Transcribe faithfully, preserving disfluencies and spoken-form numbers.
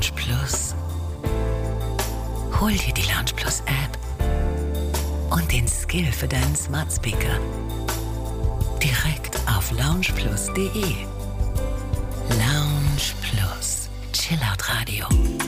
Lounge Plus. Hol dir die Lounge Plus App und den Skill für deinen Smart Speaker direkt auf lounge plus punkt de. Lounge Plus. Chillout Radio.